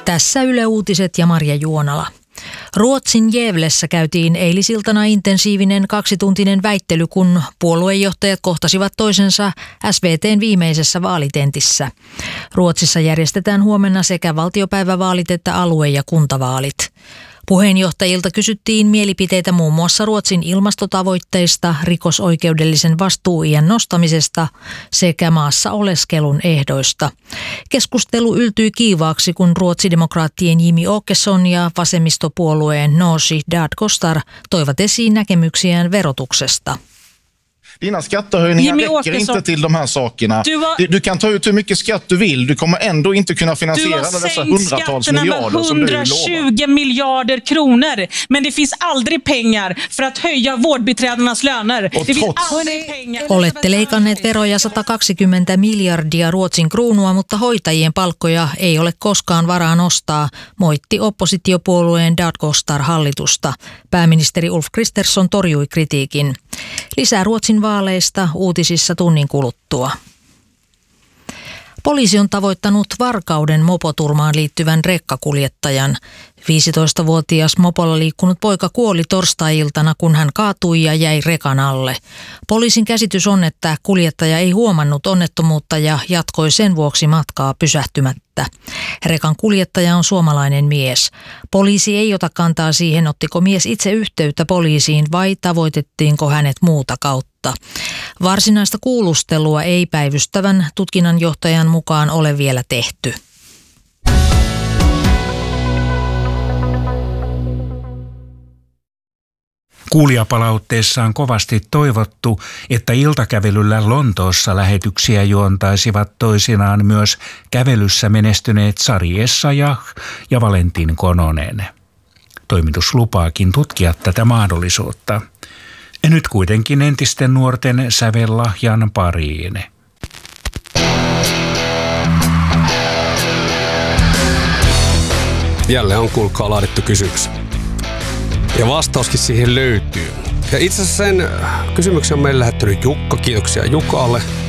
Tässä Yle Uutiset ja Marja Juonala. Ruotsin Gävlessä käytiin eilisiltana intensiivinen 2-tuntinen väittely, kun puoluejohtajat kohtasivat toisensa SVT:n viimeisessä vaalitentissä. Ruotsissa järjestetään huomenna sekä valtiopäivävaalit että alue- ja kuntavaalit. Puheenjohtajilta kysyttiin mielipiteitä muun muassa Ruotsin ilmastotavoitteista, rikosoikeudellisen vastuuiän nostamisesta sekä maassa oleskelun ehdoista. Keskustelu yltyi kiivaaksi, kun ruotsidemokraattien Jimmie Åkesson ja vasemmistopuolueen Nooshi Dadgostar toivat esiin näkemyksiään verotuksesta. Dina skattehöjningar räcker inte till de här sakerna. Du kan ta ut hur mycket skatt du vill. Du kommer ändå inte kunna finansiera dessa hundratals miljarder som du lovar. 120 miljarder kronor. Men det finns aldrig pengar för att höja vårdbiträdenas löner. Det finns aldrig pengar. Olette leikanneet veroja 120 miljardia Ruotsin kruunua, mutta hoitajien palkkoja ei ole koskaan varaa nostaa, moitti oppositiopuolueen Dadgostar hallitusta. Pääministeri Ulf Kristersson torjui kritiikin. Lisää Ruotsin vaaleista uutisissa tunnin kuluttua. Poliisi on tavoittanut Varkauden mopoturmaan liittyvän rekkakuljettajan. 15-vuotias mopolla liikkunut poika kuoli torstai-iltana, kun hän kaatui ja jäi rekan alle. Poliisin käsitys on, että kuljettaja ei huomannut onnettomuutta ja jatkoi sen vuoksi matkaa pysähtymättä. Rekan kuljettaja on suomalainen mies. Poliisi ei ota kantaa siihen, ottiko mies itse yhteyttä poliisiin vai tavoitettiinko hänet muuta kautta. Varsinaista kuulustelua ei päivystävän tutkinnanjohtajan mukaan ole vielä tehty. Kuulijapalautteessa on kovasti toivottu, että iltakävelyllä Lontoossa lähetyksiä juontaisivat toisinaan myös kävelyssä menestyneet Sari Essayah ja Valentin Kononen. Toimitus lupaakin tutkia tätä mahdollisuutta. Nyt kuitenkin entisten nuorten sävellahjan pariin. Jälleen on kuulkaa laadittu kysymys. Ja vastauskin siihen löytyy. Ja itse asiassa sen kysymyksen on meille lähettänyt Jukka. Kiitoksia Jukalle.